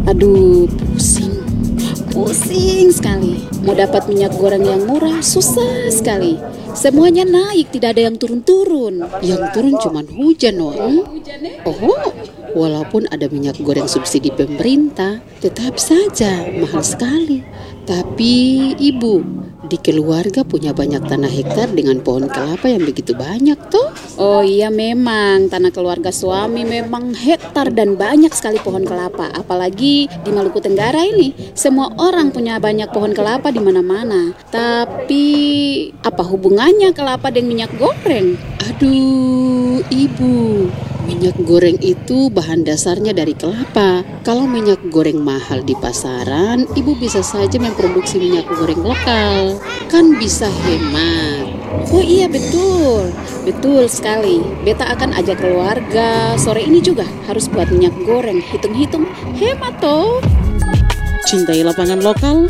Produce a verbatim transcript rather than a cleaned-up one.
Aduh, pusing. Pusing sekali. Mau dapat minyak goreng yang murah, susah sekali. Semuanya naik, tidak ada yang turun-turun. Yang turun cuma hujan, oh. Hmm? Oh, walaupun ada minyak goreng subsidi pemerintah, tetap saja mahal sekali. Tapi ibu, di keluarga punya banyak tanah hektar dengan pohon kelapa yang begitu banyak toh. Oh iya, memang tanah keluarga suami memang hektar dan banyak sekali pohon kelapa. Apalagi di Maluku Tenggara ini, semua orang punya banyak pohon kelapa di mana-mana. Tapi apa hubungannya kelapa dengan minyak goreng? Aduh, ibu, minyak goreng itu bahan dasarnya dari kelapa. Kalau minyak goreng mahal di pasaran, ibu bisa saja memproduksi minyak goreng lokal. Kan bisa hemat. Oh iya, betul. Betul sekali. Beta akan ajak keluarga sore ini juga harus buat minyak goreng. Hitung-hitung hemat toh. Cintai lapangan lokal,